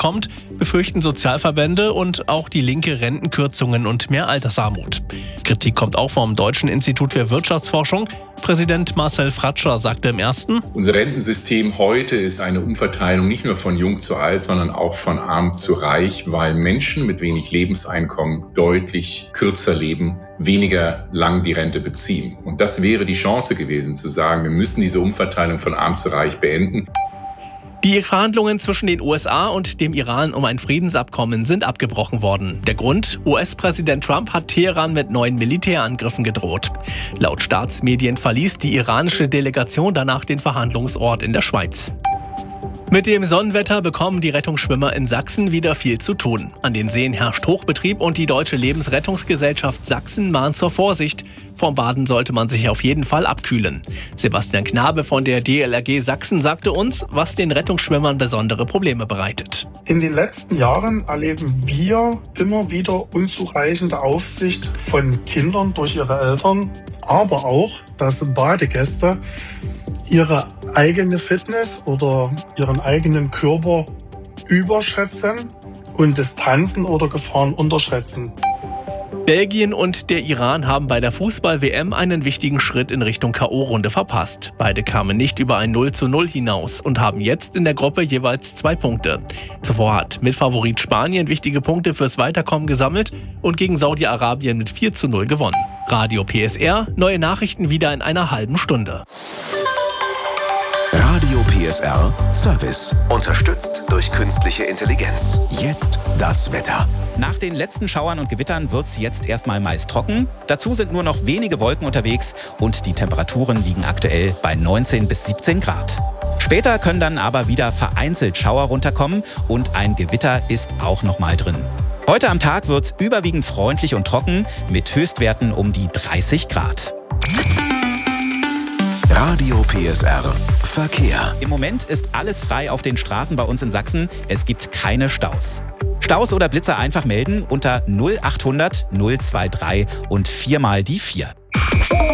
bekommt, befürchten Sozialverbände und auch die Linke Rentenkürzungen und mehr Altersarmut. Kritik kommt auch vom Deutschen Institut für Wirtschaftsforschung. Präsident Marcel Fratscher sagte im ersten: Unser Rentensystem heute ist eine Umverteilung nicht nur von jung zu alt, sondern auch von arm zu reich, weil Menschen mit wenig Lebenseinkommen deutlich kürzer leben, weniger lang die Rente beziehen. Und das wäre die Chance gewesen, zu sagen, wir müssen diese Umverteilung von arm zu reich beenden. Die Verhandlungen zwischen den USA und dem Iran um ein Friedensabkommen sind abgebrochen worden. Der Grund: US-Präsident Trump hat Teheran mit neuen Militärangriffen gedroht. Laut Staatsmedien verließ die iranische Delegation danach den Verhandlungsort in der Schweiz. Mit dem Sonnenwetter bekommen die Rettungsschwimmer in Sachsen wieder viel zu tun. An den Seen herrscht Hochbetrieb und die Deutsche Lebensrettungsgesellschaft Sachsen mahnt zur Vorsicht. Vorm Baden sollte man sich auf jeden Fall abkühlen. Sebastian Knabe von der DLRG Sachsen sagte uns, was den Rettungsschwimmern besondere Probleme bereitet. In den letzten Jahren erleben wir immer wieder unzureichende Aufsicht von Kindern durch ihre Eltern, aber auch, dass Badegäste ihre eigene Fitness oder ihren eigenen Körper überschätzen und Distanzen oder Gefahren unterschätzen. Belgien und der Iran haben bei der Fußball-WM einen wichtigen Schritt in Richtung K.O.-Runde verpasst. Beide kamen nicht über ein 0:0 hinaus und haben jetzt in der Gruppe jeweils 2 Punkte. Zuvor hat Mitfavorit Spanien wichtige Punkte fürs Weiterkommen gesammelt und gegen Saudi-Arabien mit 4:0 gewonnen. Radio PSR, neue Nachrichten wieder in einer halben Stunde. Radio PSR Service. Unterstützt durch künstliche Intelligenz. Jetzt das Wetter. Nach den letzten Schauern und Gewittern wird es jetzt erstmal meist trocken. Dazu sind nur noch wenige Wolken unterwegs und die Temperaturen liegen aktuell bei 19 bis 17 Grad. Später können dann aber wieder vereinzelt Schauer runterkommen und ein Gewitter ist auch noch mal drin. Heute am Tag wird es überwiegend freundlich und trocken mit Höchstwerten um die 30 Grad. Radio PSR Verkehr. Im Moment ist alles frei auf den Straßen bei uns in Sachsen. Es gibt keine Staus. Staus oder Blitzer einfach melden unter 0800 023 und 4 mal die 4.